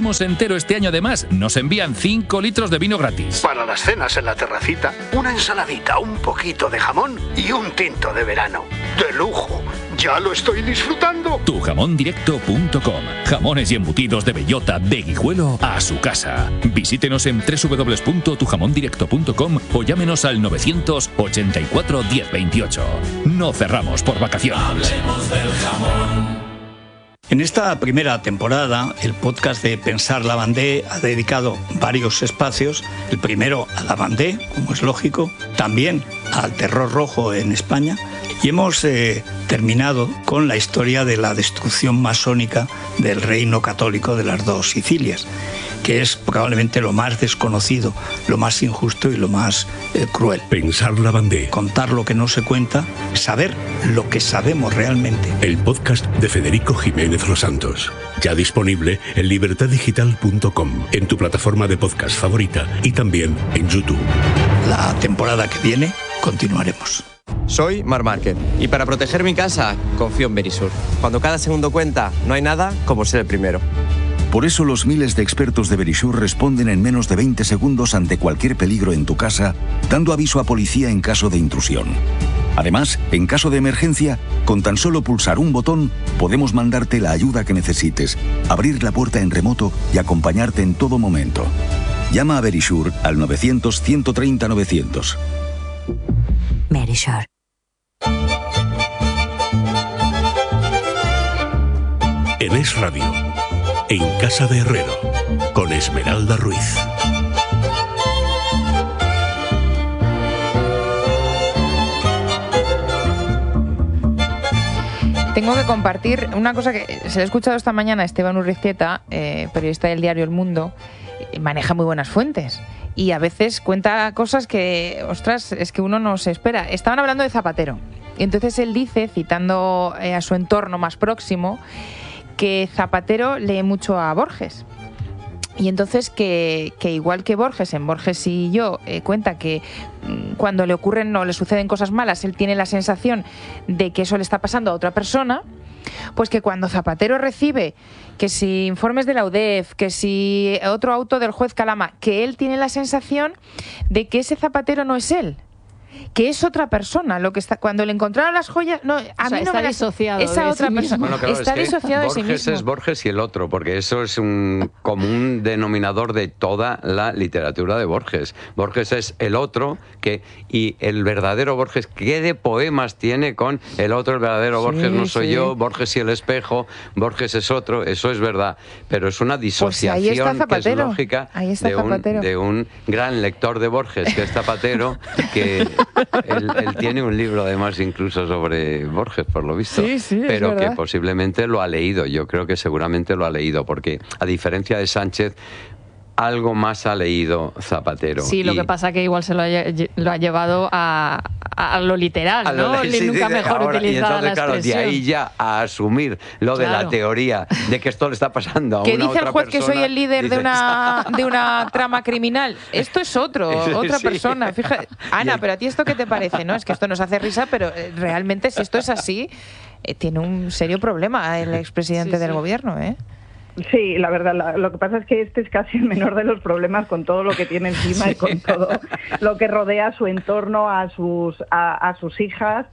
vendemos entero este año, además, nos envían 5 litros de vino gratis. Para las cenas en la terracita, una ensaladita, un poquito de jamón y un tinto de verano. ¡De lujo! ¡Ya lo estoy disfrutando! Tujamondirecto.com. Jamones y embutidos de bellota, de Guijuelo a su casa. Visítenos en www.tujamondirecto.com o llámenos al 984 1028. No cerramos por vacaciones. Hablemos del jamón. En esta primera temporada, el podcast de Pensar Lavandé ha dedicado varios espacios. El primero a Lavandé, como es lógico, también al terror rojo en España. Y hemos terminado con la historia de la destrucción masónica del reino católico de las dos Sicilias, que es probablemente lo más desconocido, lo más injusto y lo más cruel. Pensar Lavandé. Contar lo que no se cuenta, saber lo que sabemos realmente. El podcast de Federico Jiménez Los Santos. Ya disponible en libertaddigital.com, en tu plataforma de podcast favorita y también en YouTube. La temporada que viene continuaremos. Soy Marc Márquez y para proteger mi casa confío en Verisur. Cuando cada segundo cuenta, no hay nada como ser el primero. Por eso los miles de expertos de Verisur responden en menos de 20 segundos ante cualquier peligro en tu casa, dando aviso a policía en caso de intrusión. Además, en caso de emergencia, con tan solo pulsar un botón, podemos mandarte la ayuda que necesites, abrir la puerta en remoto y acompañarte en todo momento. Llama a Verisur al 900-130-900. Verisur. En Es Radio, en Casa de Herrero, con Esmeralda Ruiz. Tengo que compartir una cosa que se le he escuchado esta mañana a Esteban Urriztieta, periodista del diario El Mundo. Maneja muy buenas fuentes y a veces cuenta cosas que, ostras, es que uno no se espera. Estaban hablando de Zapatero y entonces él dice, citando a su entorno más próximo, que Zapatero lee mucho a Borges. Y entonces que igual que Borges, en Borges y yo, cuenta que cuando le ocurren o le suceden cosas malas, él tiene la sensación de que eso le está pasando a otra persona, pues que cuando Zapatero recibe que si informes de la UDEF, que si otro auto del juez Calama, que él tiene la sensación de que ese Zapatero no es él, que es otra persona. Lo que está, cuando le encontraron las joyas, no, a mí no está me disociado esa otra persona. Bueno, claro, está disociado de sí mismo. Borges es Borges y el otro, porque eso es un común denominador de toda la literatura de Borges. Borges es el otro y el verdadero Borges, ¿qué de poemas tiene con el otro? El verdadero Borges no soy yo, Borges y el espejo, Borges es otro, eso es verdad, pero es una disociación que es lógica de un gran lector de Borges, que es Zapatero, que él tiene un libro además incluso sobre Borges, por lo visto, pero que posiblemente lo ha leído. Yo creo que seguramente lo ha leído, porque a diferencia de Sánchez, algo más ha leído Zapatero. Sí, lo que pasa que igual se lo ha llevado a lo literal, ¿no? Nunca mejor utilizada la expresión. Claro, de ahí ya a asumir lo de la teoría de que esto le está pasando a una otra persona. Que dice el juez que soy el líder de una trama criminal. Esto es otra persona. Fíjate, Ana, pero a ti esto ¿qué te parece? No, es que esto nos hace risa, pero realmente si esto es así, tiene un serio problema el expresidente del gobierno, ¿eh? Sí, la verdad, lo que pasa es que este es casi el menor de los problemas con todo lo que tiene encima y con todo lo que rodea su entorno, a sus hijas,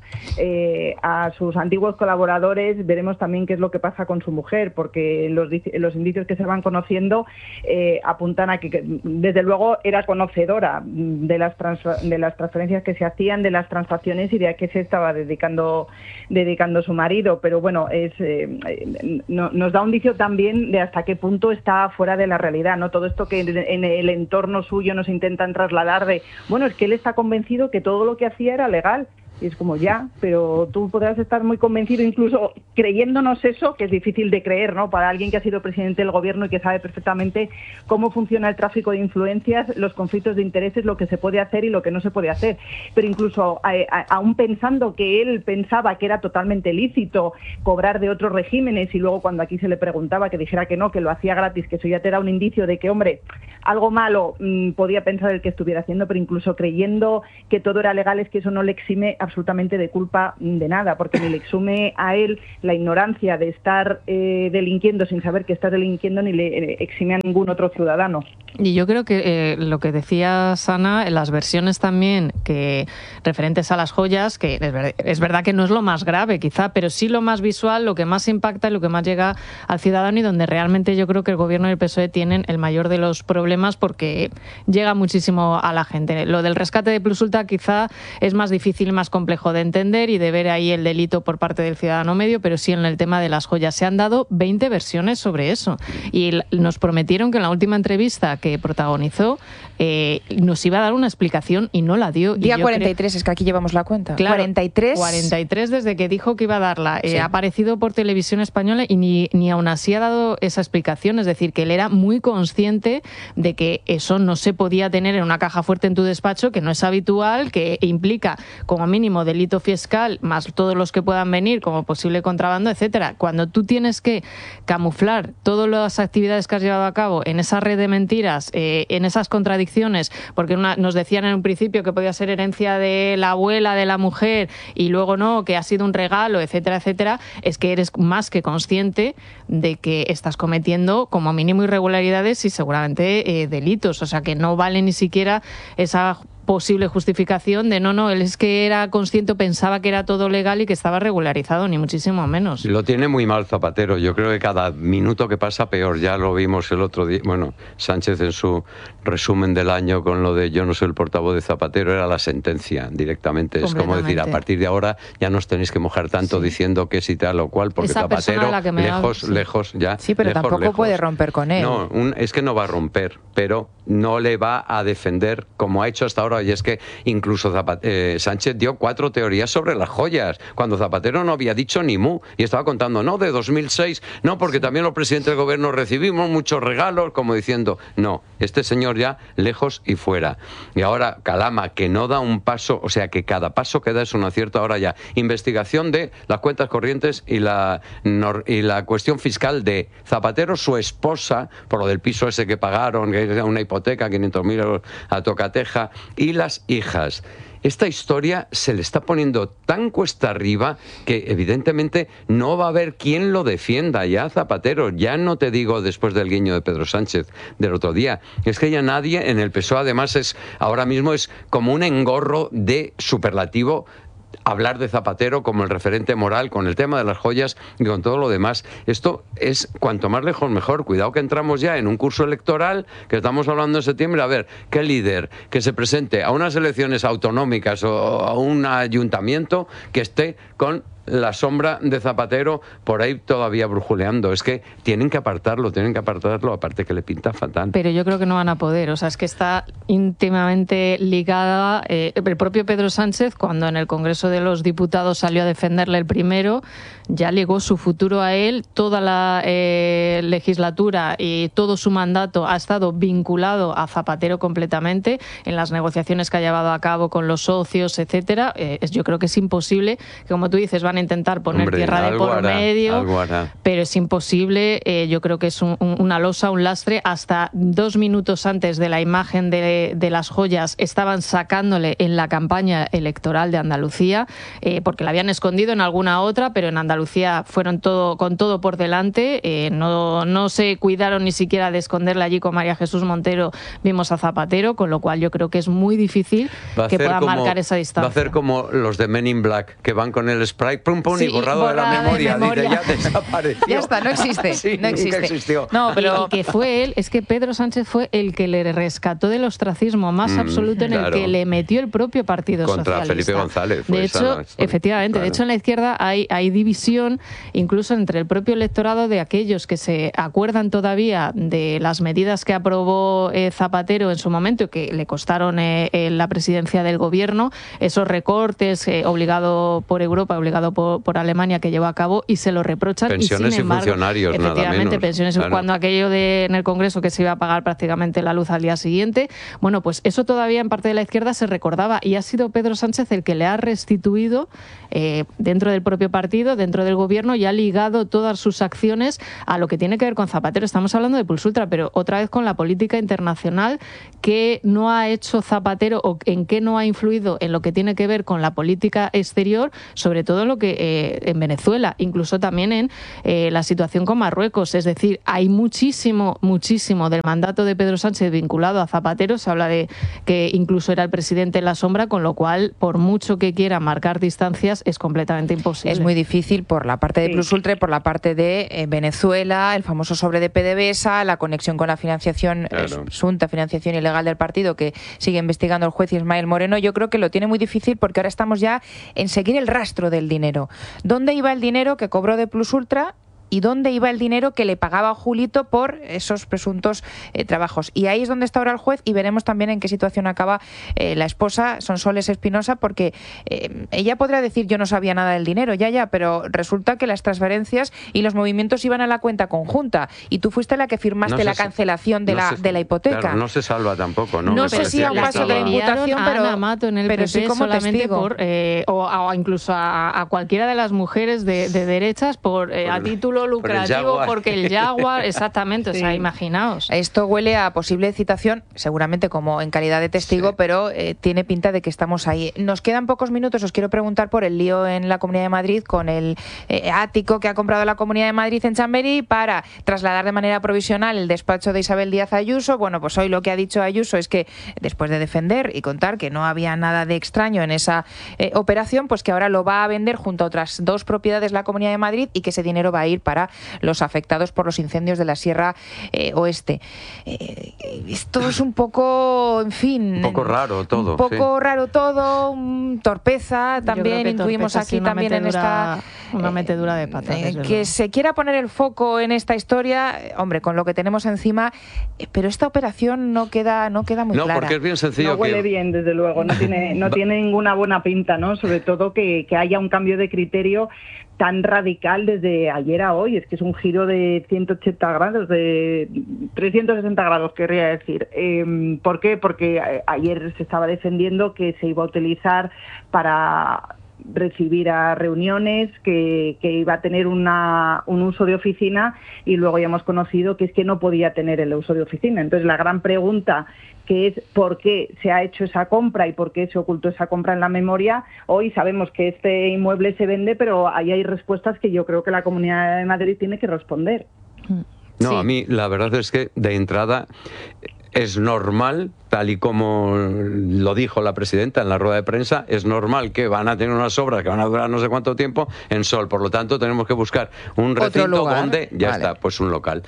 a sus antiguos colaboradores. Veremos también qué es lo que pasa con su mujer, porque los indicios que se van conociendo apuntan a que desde luego era conocedora de las transferencias que se hacían, de las transacciones y de a qué se estaba dedicando su marido. Pero bueno, nos da un indicio también de hasta qué punto está fuera de la realidad, ¿no? Todo esto que en el entorno suyo nos intentan trasladar de, bueno, es que él está convencido que todo lo que hacía era legal. Y es como ya, pero tú podrás estar muy convencido, incluso creyéndonos eso, que es difícil de creer, ¿no? Para alguien que ha sido presidente del gobierno y que sabe perfectamente cómo funciona el tráfico de influencias, los conflictos de intereses, lo que se puede hacer y lo que no se puede hacer. Pero incluso aún pensando que él pensaba que era totalmente lícito cobrar de otros regímenes y luego cuando aquí se le preguntaba que dijera que no, que lo hacía gratis, que eso ya te da un indicio de que, hombre, algo malo podía pensar el que estuviera haciendo, pero incluso creyendo que todo era legal, es que eso no le exime absolutamente de culpa de nada, porque ni le exime a él la ignorancia de estar delinquiendo sin saber que está delinquiendo, ni le exime a ningún otro ciudadano. Y yo creo que lo que decía Sana, las versiones también que referentes a las joyas, que es verdad que no es lo más grave quizá, pero sí lo más visual, lo que más impacta y lo que más llega al ciudadano, y donde realmente yo creo que el Gobierno y el PSOE tienen el mayor de los problemas, porque llega muchísimo a la gente. Lo del rescate de Plusulta quizá es más difícil y más complejo de entender y de ver ahí el delito por parte del ciudadano medio, pero sí en el tema de las joyas. Se han dado 20 versiones sobre eso y nos prometieron que en la última entrevista que protagonizó nos iba a dar una explicación y no la dio. Día 43, es que aquí llevamos la cuenta. Claro, 43 desde que dijo que iba a darla. Sí. Ha aparecido por Televisión Española y ni aún así ha dado esa explicación. Es decir, que él era muy consciente de que eso no se podía tener en una caja fuerte en tu despacho, que no es habitual, que implica como mínimo delito fiscal, más todos los que puedan venir como posible contrabando, etcétera. Cuando tú tienes que camuflar todas las actividades que has llevado a cabo en esa red de mentiras, en esas contradicciones, porque nos decían en un principio que podía ser herencia de la abuela de la mujer y luego no, que ha sido un regalo, etcétera, etcétera, es que eres más que consciente de que estás cometiendo como mínimo irregularidades y seguramente delitos. O sea, que no vale ni siquiera esa posible justificación de no, él es que era consciente, pensaba que era todo legal y que estaba regularizado, ni muchísimo menos. Lo tiene muy mal Zapatero. Yo creo que cada minuto que pasa peor. Ya lo vimos el otro día. Bueno, Sánchez en su resumen del año con lo de yo no soy el portavoz de Zapatero, era la sentencia directamente. Es como decir, a partir de ahora ya no os tenéis que mojar tanto diciendo que si tal o cual, porque esa Zapatero lejos ya. Sí, pero tampoco puede romper con él. No, es que no va a romper, pero no le va a defender como ha hecho hasta ahora. Y es que incluso Sánchez dio 4 teorías sobre las joyas, cuando Zapatero no había dicho ni mu, y estaba contando, no, de 2006, no, porque también los presidentes del gobierno recibimos muchos regalos, como diciendo, no, este señor ya lejos y fuera. Y ahora Calama, que no da un paso, o sea, que cada paso que da es un acierto. Ahora ya, investigación de las cuentas corrientes y la cuestión fiscal de Zapatero, su esposa, por lo del piso ese que pagaron, que era una hipoteca, 500.000 euros a tocateja, y las hijas. Esta historia se le está poniendo tan cuesta arriba que evidentemente no va a haber quien lo defienda ya Zapatero. Ya no te digo después del guiño de Pedro Sánchez del otro día. Es que ya nadie en el PSOE además ahora mismo es como un engorro de superlativo hablar de Zapatero como el referente moral con el tema de las joyas y con todo lo demás. Esto es cuanto más lejos mejor. Cuidado que entramos ya en un curso electoral que estamos hablando en septiembre. A ver, ¿qué líder que se presente a unas elecciones autonómicas o a un ayuntamiento que esté con la sombra de Zapatero por ahí todavía brujuleando? Es que tienen que apartarlo, aparte que le pinta fatal. Pero yo creo que no van a poder, o sea, es que está íntimamente ligada. El propio Pedro Sánchez, cuando en el Congreso de los Diputados salió a defenderle el primero, ya ligó su futuro a él. Toda la legislatura y todo su mandato ha estado vinculado a Zapatero completamente en las negociaciones que ha llevado a cabo con los socios, etcétera. Yo creo que es imposible, que como tú dices, van a intentar poner tierra de por medio, pero es imposible. Yo creo que es una losa, un lastre. Hasta 2 minutos antes de la imagen de las joyas estaban sacándole en la campaña electoral de Andalucía, porque la habían escondido en alguna otra, pero en Andalucía fueron con todo por delante. No se cuidaron ni siquiera de esconderla allí con María Jesús Montero. Vimos a Zapatero, con lo cual yo creo que es muy difícil que pueda marcar esa distancia. Va a hacer como los de Men in Black, que van con el spray y borrado de la memoria. Dice, ya desapareció. Ya está, no existe. Sí, no existe. Nunca existió. No, pero que fue él, es que Pedro Sánchez fue el que le rescató del ostracismo más absoluto, en el que le metió el propio Partido Contra Socialista. Felipe González. De hecho, efectivamente, de hecho en la izquierda hay división, incluso entre el propio electorado, de aquellos que se acuerdan todavía de las medidas que aprobó Zapatero en su momento, que le costaron la presidencia del gobierno, esos recortes obligado por Europa, obligado enviado por Alemania que llevó a cabo y se lo reprochan. Pensiones y sin embargo, funcionarios, nada menos. Pensiones, claro. Cuando aquello en el Congreso que se iba a pagar prácticamente la luz al día siguiente, bueno, pues eso todavía en parte de la izquierda se recordaba y ha sido Pedro Sánchez el que le ha restituido dentro del propio partido, dentro del gobierno, y ha ligado todas sus acciones a lo que tiene que ver con Zapatero. Estamos hablando de Pulsultra, pero otra vez con la política internacional que no ha hecho Zapatero o en qué no ha influido en lo que tiene que ver con la política exterior, sobre todo en lo que en Venezuela, incluso también en la situación con Marruecos. Es decir, hay muchísimo del mandato de Pedro Sánchez vinculado a Zapatero. Se habla de que incluso era el presidente en la sombra, con lo cual, por mucho que quiera marcar distancias, es completamente imposible. Es muy difícil por la parte de Plusultra y por la parte de Venezuela, el famoso sobre de PDVSA, la conexión con la financiación, presunta financiación ilegal del partido que sigue investigando el juez Ismael Moreno. Yo creo que lo tiene muy difícil porque ahora estamos ya en seguir el rastro del dinero. ¿Dónde iba el dinero que cobró de Plusultra? ¿Y dónde iba el dinero que le pagaba a Julito por esos presuntos trabajos? Y ahí es donde está ahora el juez y veremos también en qué situación acaba la esposa, Sonsoles Espinosa, porque ella podrá decir yo no sabía nada del dinero, ya, pero resulta que las transferencias y los movimientos iban a la cuenta conjunta y tú fuiste la que firmaste la cancelación de la hipoteca. Claro, no se salva tampoco, ¿no? No sé si a un paso de la imputación, pero Ana Mato en el PP sí como solamente testigo. o incluso a cualquiera de las mujeres de derechas a título lucrativo porque el Jaguar, exactamente, o sea, imaginaos. Esto huele a posible citación, seguramente como en calidad de testigo, pero tiene pinta de que estamos ahí. Nos quedan pocos minutos, os quiero preguntar por el lío en la Comunidad de Madrid con el ático que ha comprado la Comunidad de Madrid en Chamberí para trasladar de manera provisional el despacho de Isabel Díaz Ayuso. Bueno, pues hoy lo que ha dicho Ayuso es que después de defender y contar que no había nada de extraño en esa operación, pues que ahora lo va a vender junto a otras 2 propiedades de la Comunidad de Madrid y que ese dinero va a ir para los afectados por los incendios de la Sierra Oeste. Esto es un poco, en fin... Un poco raro todo. Un poco raro todo, torpeza también, intuimos aquí también en esta... Una metedura de pata. Que se quiera poner el foco en esta historia, hombre, con lo que tenemos encima, pero esta operación no queda muy clara. No, porque es bien sencillo. No huele bien, desde luego, no tiene ninguna buena pinta, ¿no? Sobre todo que haya un cambio de criterio tan radical desde ayer a hoy. Es que es un giro de 180 grados, de 360 grados, querría decir. ¿Por qué? Porque ayer se estaba defendiendo que se iba a utilizar para recibir a reuniones, que iba a tener un uso de oficina, y luego ya hemos conocido que es que no podía tener el uso de oficina. Entonces la gran pregunta, que es por qué se ha hecho esa compra y por qué se ocultó esa compra en la memoria. Hoy sabemos que este inmueble se vende, pero ahí hay respuestas que yo creo que la Comunidad de Madrid tiene que responder. No, sí. A mí la verdad es que de entrada es normal, tal y como lo dijo la presidenta en la rueda de prensa, es normal que van a tener unas obras que van a durar no sé cuánto tiempo en Sol. Por lo tanto, tenemos que buscar un recinto donde ya está, pues un local,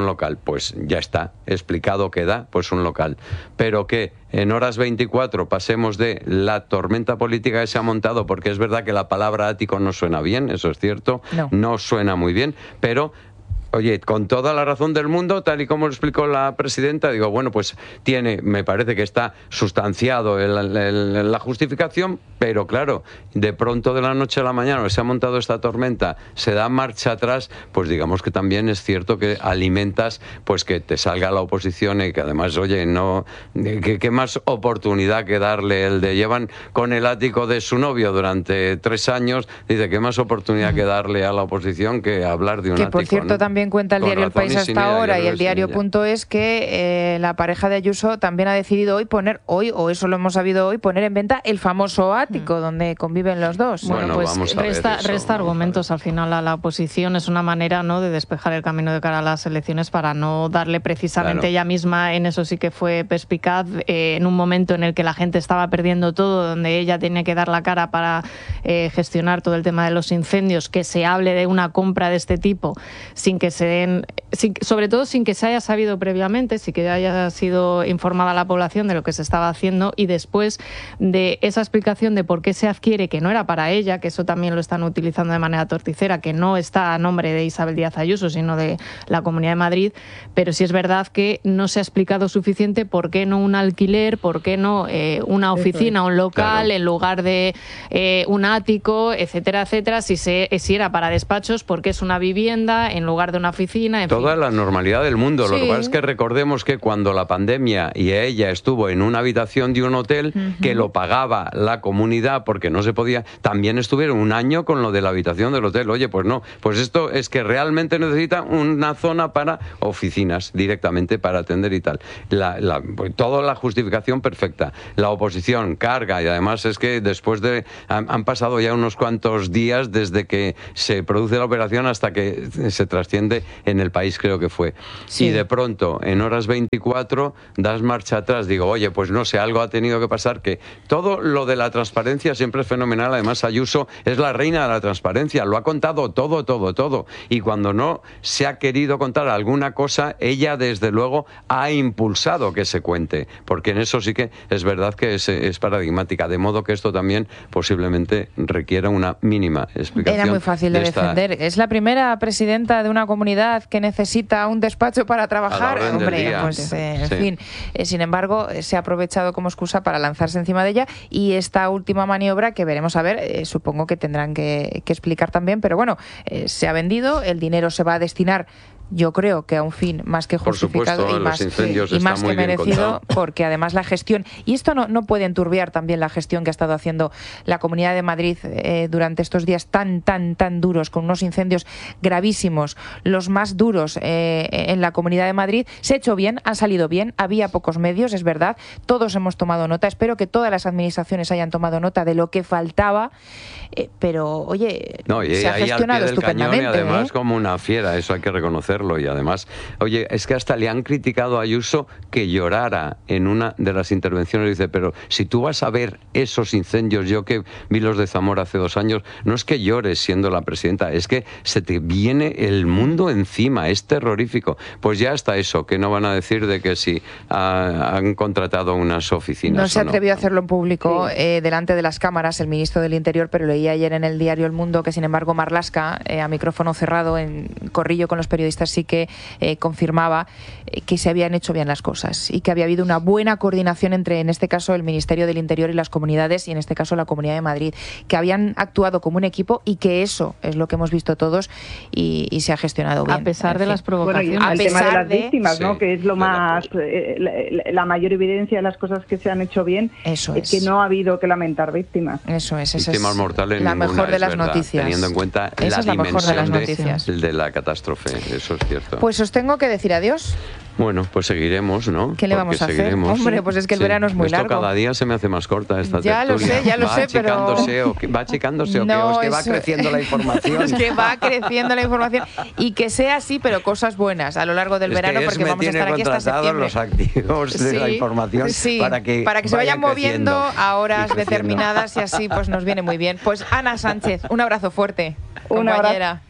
pues ya está, explicado queda, pues un local. Pero que en horas 24 pasemos de la tormenta política que se ha montado, porque es verdad que la palabra ático no suena bien, eso es cierto, no suena muy bien, pero... Oye, con toda la razón del mundo, tal y como lo explicó la presidenta, digo, bueno, pues me parece que está sustanciado la justificación, pero claro, de pronto de la noche a la mañana que se ha montado esta tormenta, se da marcha atrás, pues digamos que también es cierto que alimentas pues que te salga la oposición y que además, oye, no, ¿qué más oportunidad que darle el de llevan con el ático de su novio durante 3 años? Dice, ¿qué más oportunidad que darle a la oposición que hablar de un ático? Por cierto, ¿no? También cuenta el diario El País hasta ahora y el diario.es que la pareja de Ayuso también ha decidido o eso lo hemos sabido hoy, poner en venta el famoso ático donde conviven los dos. Bueno, pues resta argumentos al final a la oposición. Es una manera, ¿no?, de despejar el camino de cara a las elecciones para no darle precisamente ella misma, en eso sí que fue perspicaz, en un momento en el que la gente estaba perdiendo todo, donde ella tenía que dar la cara para gestionar todo el tema de los incendios, que se hable de una compra de este tipo sin que que se den, sobre todo sin que se haya sabido previamente, sin que haya sido informada la población de lo que se estaba haciendo, y después de esa explicación de por qué se adquiere, que no era para ella, que eso también lo están utilizando de manera torticera, que no está a nombre de Isabel Díaz Ayuso, sino de la Comunidad de Madrid, pero sí es verdad que no se ha explicado suficiente por qué no un alquiler, por qué no una oficina, un local, claro, en lugar de un ático, etcétera, etcétera. Si era para despachos, por qué es una vivienda en lugar de una oficina. Toda la normalidad del mundo. Sí. Lo que pasa es que recordemos que cuando la pandemia y ella estuvo en una habitación de un hotel que lo pagaba la comunidad porque no se podía, también estuvieron un año con lo de la habitación del hotel. Oye, pues no, pues esto es que realmente necesita una zona para oficinas directamente para atender y tal. Pues toda la justificación perfecta. La oposición carga, y además es que después de han pasado ya unos cuantos días desde que se produce la operación hasta que se trasciende en el país, creo que fue. Sí. Y de pronto, en horas 24, das marcha atrás. Digo, oye, pues no sé, algo ha tenido que pasar, que todo lo de la transparencia siempre es fenomenal. Además, Ayuso es la reina de la transparencia, lo ha contado todo. Y cuando no se ha querido contar alguna cosa, ella desde luego ha impulsado que se cuente, porque en eso sí que es verdad que es paradigmática, de modo que esto también posiblemente requiera una mínima explicación. Era muy fácil de defender. Es la primera presidenta de una comunidad que necesita un despacho para trabajar. Hombre, pues en fin. Sin embargo, se ha aprovechado como excusa para lanzarse encima de ella, y esta última maniobra que veremos a ver, supongo que tendrán que explicar también, pero bueno, se ha vendido, el dinero se va a destinar, yo creo que a un fin más que justificado, por supuesto, y más que merecido, porque además la gestión, y esto no puede enturbiar también la gestión que ha estado haciendo la Comunidad de Madrid durante estos días tan duros, con unos incendios gravísimos, los más duros en la Comunidad de Madrid. Se ha hecho bien, ha salido bien, había pocos medios, es verdad, todos hemos tomado nota, espero que todas las administraciones hayan tomado nota de lo que faltaba, pero oye, se ha gestionado estupendamente. Y además como una fiera, eso hay que reconocerlo. Y además, oye, es que hasta le han criticado a Ayuso que llorara en una de las intervenciones. Dice, pero si tú vas a ver esos incendios, yo que vi los de Zamora hace 2 años, no es que llores siendo la presidenta, es que se te viene el mundo encima, es terrorífico. Pues ya está eso, que no van a decir de que si han contratado unas oficinas. No se atrevió a hacerlo en público delante de las cámaras el ministro del Interior, pero leí ayer en el diario El Mundo que, sin embargo, Marlaska, a micrófono cerrado, en corrillo con los periodistas, sí que confirmaba que se habían hecho bien las cosas y que había habido una buena coordinación entre, en este caso, el Ministerio del Interior y las comunidades, y en este caso la Comunidad de Madrid, que habían actuado como un equipo, y que eso es lo que hemos visto todos, y se ha gestionado bien. A pesar de las provocaciones. Bueno, y el tema de las víctimas, ¿no? Que es lo más... la mayor evidencia de las cosas que se han hecho bien es que no ha habido que lamentar víctimas. Eso es. Víctimas mortales la ninguna, mejor de las verdad, noticias. Teniendo en cuenta esa la dimensión de la catástrofe, eso es cierto. Pues os tengo que decir adiós. Bueno, pues seguiremos, ¿no? ¿Qué le vamos a hacer? Hombre, pues es que el verano es muy largo. Cada día se me hace más corta esta tertulia. Ya lo sé, pero... ¿Va achicándose o qué? ¿O es que va creciendo la información? Es que va creciendo la información, y que sea así, pero cosas buenas a lo largo del verano, porque vamos a estar aquí hasta septiembre. Los activos de la información para que se vayan moviendo a horas determinadas, y así pues nos viene muy bien. Pues Ana Sánchez, un abrazo fuerte. Compañera,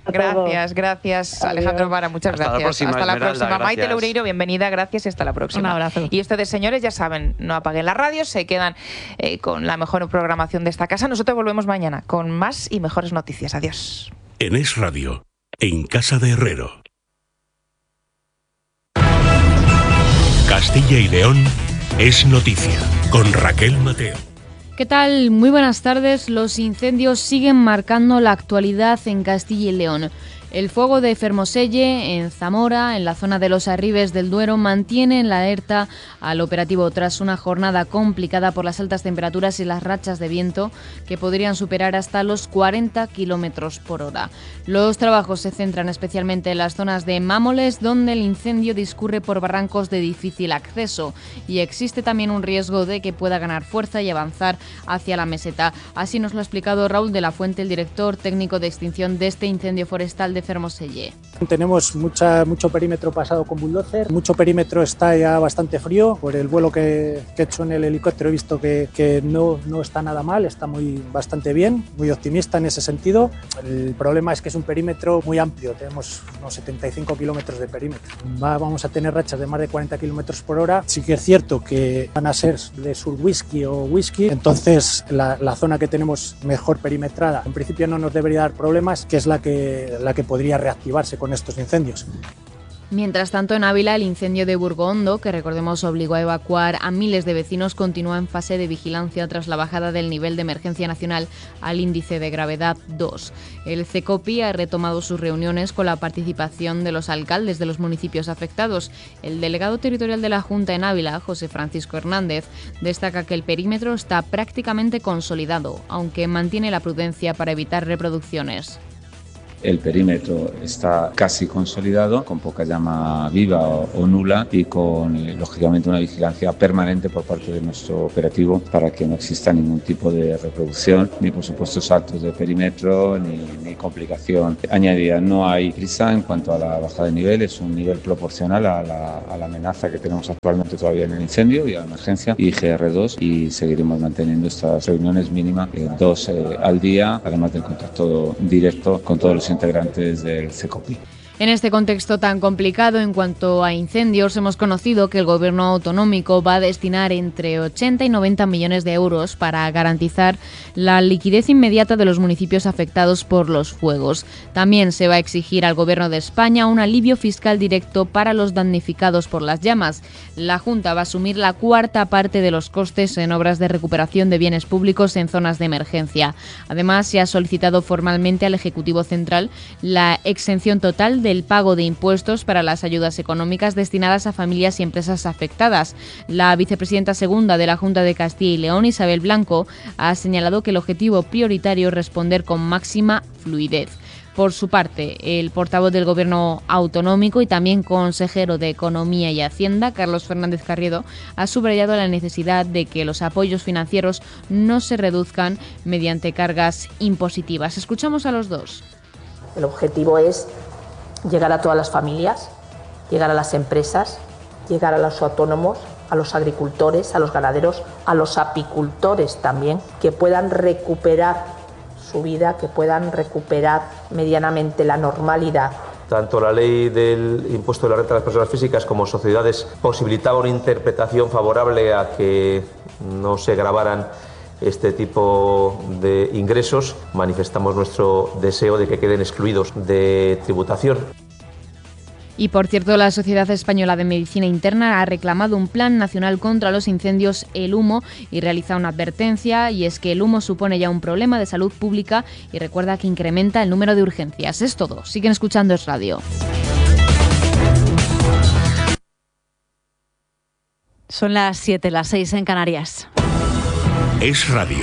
gracias. Alejandro Vara, muchas gracias. Hasta la próxima. Maite Loureiro, bienvenida, gracias, y hasta la próxima. Un abrazo. Y ustedes, señores, ya saben, no apaguen la radio, se quedan con la mejor programación de esta casa. Nosotros volvemos mañana con más y mejores noticias. Adiós. En Es Radio, en Casa de Herrero. Castilla y León es noticia, con Raquel Mateo. ¿Qué tal? Muy buenas tardes. Los incendios siguen marcando la actualidad en Castilla y León. El fuego de Fermoselle, en Zamora, en la zona de los Arribes del Duero, mantiene en la alerta al operativo tras una jornada complicada por las altas temperaturas y las rachas de viento que podrían superar hasta los 40 kilómetros por hora. Los trabajos se centran especialmente en las zonas de Mámoles, donde el incendio discurre por barrancos de difícil acceso, y existe también un riesgo de que pueda ganar fuerza y avanzar hacia la meseta. Así nos lo ha explicado Raúl de la Fuente, el director técnico de extinción de este incendio forestal de de Fermoselle. Tenemos mucho perímetro pasado con bulldozer, mucho perímetro está ya bastante frío. Por el vuelo que he hecho en el helicóptero he visto que no está nada mal, está bastante bien, muy optimista en ese sentido. El problema es que es un perímetro muy amplio, tenemos unos 75 kilómetros de perímetro. Vamos a tener rachas de más de 40 kilómetros por hora. Sí que es cierto que van a ser de sur whisky o whisky, entonces la zona que tenemos mejor perimetrada en principio no nos debería dar problemas, que es la que podría reactivarse con estos incendios. Mientras tanto, en Ávila, el incendio de Burgondo, que recordemos obligó a evacuar a miles de vecinos, continúa en fase de vigilancia tras la bajada del nivel de emergencia nacional al índice de gravedad 2. El CECOPI ha retomado sus reuniones con la participación de los alcaldes de los municipios afectados. El delegado territorial de la Junta en Ávila, José Francisco Hernández, destaca que el perímetro está prácticamente consolidado, aunque mantiene la prudencia para evitar reproducciones. El perímetro está casi consolidado, con poca llama viva o nula y con, lógicamente, una vigilancia permanente por parte de nuestro operativo para que no exista ningún tipo de reproducción, ni por supuesto saltos de perímetro, ni complicación añadida. No hay prisa en cuanto a la bajada de nivel, es un nivel proporcional a la amenaza que tenemos actualmente todavía en el incendio y a la emergencia y GR2, y seguiremos manteniendo estas reuniones mínimas, 2 al día, además del contacto directo con todos los integrantes del CECOPI. En este contexto tan complicado en cuanto a incendios, hemos conocido que el Gobierno autonómico va a destinar entre 80 y 90 millones de euros para garantizar la liquidez inmediata de los municipios afectados por los fuegos. También se va a exigir al Gobierno de España un alivio fiscal directo para los damnificados por las llamas. La Junta va a asumir la cuarta parte de los costes en obras de recuperación de bienes públicos en zonas de emergencia. Además, se ha solicitado formalmente al Ejecutivo Central la exención total del pago de impuestos para las ayudas económicas destinadas a familias y empresas afectadas. La vicepresidenta segunda de la Junta de Castilla y León, Isabel Blanco, ha señalado que el objetivo prioritario es responder con máxima fluidez. Por su parte, el portavoz del Gobierno autonómico y también consejero de Economía y Hacienda, Carlos Fernández Carriedo, ha subrayado la necesidad de que los apoyos financieros no se reduzcan mediante cargas impositivas. Escuchamos a los dos. El objetivo es llegar a todas las familias, llegar a las empresas, llegar a los autónomos, a los agricultores, a los ganaderos, a los apicultores también, que puedan recuperar su vida, que puedan recuperar medianamente la normalidad. Tanto la ley del impuesto de la renta de las personas físicas como sociedades posibilitaba una interpretación favorable a que no se gravaran este tipo de ingresos. Manifestamos nuestro deseo de que queden excluidos de tributación. Y por cierto, la Sociedad Española de Medicina Interna ha reclamado un plan nacional contra los incendios, el humo, y realiza una advertencia, y es que el humo supone ya un problema de salud pública y recuerda que incrementa el número de urgencias. Es todo. Siguen escuchando Es Radio. Son las 7, las 6 en Canarias. Es Radio.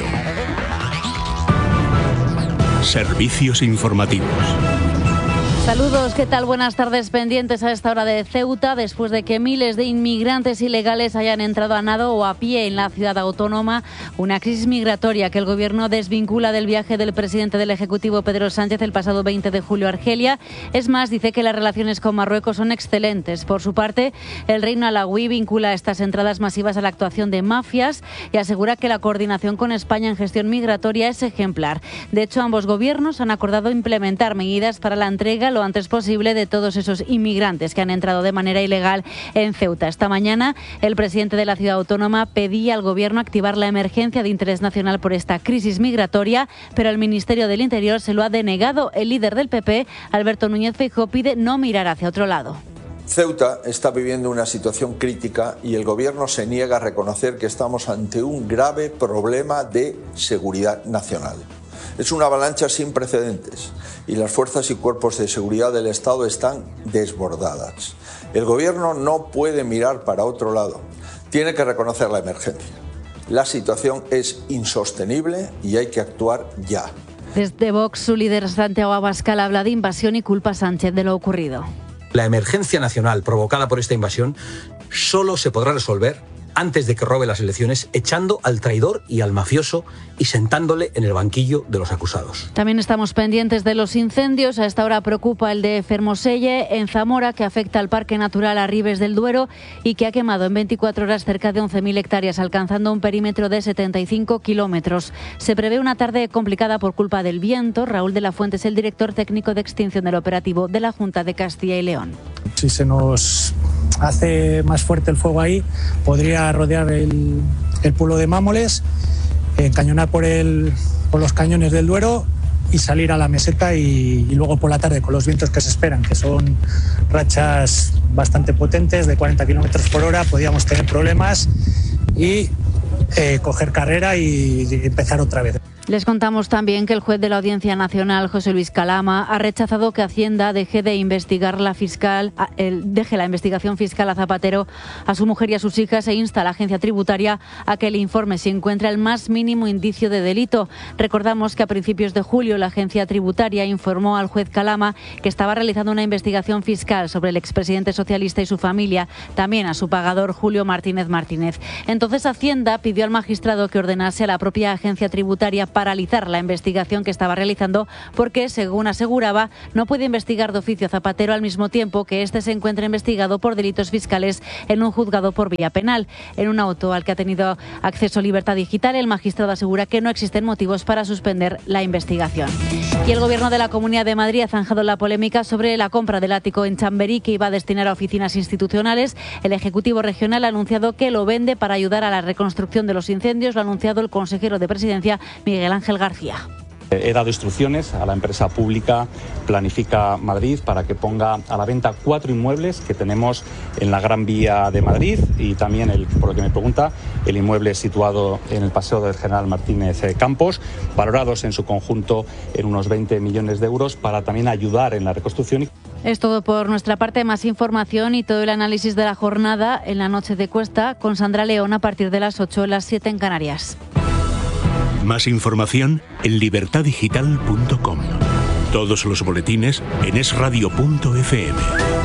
Servicios informativos. Saludos, ¿qué tal? Buenas tardes, pendientes a esta hora de Ceuta, después de que miles de inmigrantes ilegales hayan entrado a nado o a pie en la ciudad autónoma. Una crisis migratoria que el Gobierno desvincula del viaje del presidente del Ejecutivo, Pedro Sánchez, el pasado 20 de julio a Argelia. Es más, dice que las relaciones con Marruecos son excelentes. Por su parte, el Reino alauí vincula estas entradas masivas a la actuación de mafias y asegura que la coordinación con España en gestión migratoria es ejemplar. De hecho, ambos gobiernos han acordado implementar medidas para la entrega lo antes posible de todos esos inmigrantes que han entrado de manera ilegal en Ceuta. Esta mañana, el presidente de la ciudad autónoma pedía al Gobierno activar la emergencia de interés nacional por esta crisis migratoria, pero el Ministerio del Interior se lo ha denegado. El líder del PP, Alberto Núñez Feijóo, pide no mirar hacia otro lado. Ceuta está viviendo una situación crítica y el Gobierno se niega a reconocer que estamos ante un grave problema de seguridad nacional. Es una avalancha sin precedentes y las fuerzas y cuerpos de seguridad del Estado están desbordadas. El Gobierno no puede mirar para otro lado, tiene que reconocer la emergencia. La situación es insostenible y hay que actuar ya. Desde Vox, su líder Santiago Abascal habla de invasión y culpa a Sánchez de lo ocurrido. La emergencia nacional provocada por esta invasión solo se podrá resolver antes de que robe las elecciones, echando al traidor y al mafioso y sentándole en el banquillo de los acusados. También estamos pendientes de los incendios. A esta hora preocupa el de Fermoselle, en Zamora, que afecta al Parque Natural Arribes del Duero y que ha quemado en 24 horas cerca de 11.000 hectáreas, alcanzando un perímetro de 75 kilómetros. Se prevé una tarde complicada por culpa del viento. Raúl de la Fuente es el director técnico de extinción del operativo de la Junta de Castilla y León. Si se nos hace más fuerte el fuego ahí, podría rodear el pueblo de Mámoles, encañonar por los cañones del Duero y salir a la meseta y luego por la tarde, con los vientos que se esperan, que son rachas bastante potentes de 40 kilómetros por hora, podríamos tener problemas y coger carrera y empezar otra vez. Les contamos también que el juez de la Audiencia Nacional, José Luis Calama, ha rechazado que Hacienda deje la investigación fiscal a Zapatero, a su mujer y a sus hijas, e insta a la agencia tributaria a que el informe si encuentra el más mínimo indicio de delito. Recordamos que a principios de julio la agencia tributaria informó al juez Calama que estaba realizando una investigación fiscal sobre el expresidente socialista y su familia, también a su pagador Julio Martínez Martínez. Entonces Hacienda pidió al magistrado que ordenase a la propia agencia tributaria paralizar la investigación que estaba realizando porque, según aseguraba, no puede investigar de oficio a Zapatero al mismo tiempo que éste se encuentra investigado por delitos fiscales en un juzgado por vía penal. En un auto al que ha tenido acceso Libertad Digital, el magistrado asegura que no existen motivos para suspender la investigación. Y el Gobierno de la Comunidad de Madrid ha zanjado la polémica sobre la compra del ático en Chamberí que iba a destinar a oficinas institucionales. El Ejecutivo Regional ha anunciado que lo vende para ayudar a la reconstrucción de los incendios. Lo ha anunciado el consejero de Presidencia, Miguel Ángel García. He dado instrucciones a la empresa pública Planifica Madrid para que ponga a la venta 4 inmuebles que tenemos en la Gran Vía de Madrid y también, por lo que me pregunta, el inmueble situado en el Paseo del General Martínez Campos, valorados en su conjunto en unos 20 millones de euros para también ayudar en la reconstrucción. Es todo por nuestra parte. Más información y todo el análisis de la jornada en la noche de Cuesta con Sandra León a partir de las 8, las 7 en Canarias. Más información en libertadigital.com. Todos los boletines en esradio.fm.